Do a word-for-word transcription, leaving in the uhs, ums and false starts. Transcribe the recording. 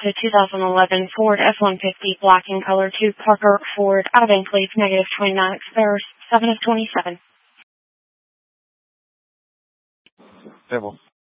to two thousand eleven Ford F one fifty black in color to Parker Ford out of Enclave, negative twenty-nine, expires seven of twenty-seven. Table.